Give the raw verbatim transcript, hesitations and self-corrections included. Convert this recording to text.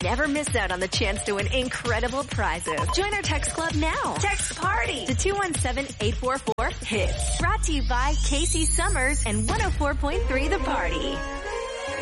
Never miss out on the chance to win incredible prizes. Join our text club now. Text PARTY to two one seven, eight four four, HITS. Brought to you by Casey Summers and one oh four point three The Party.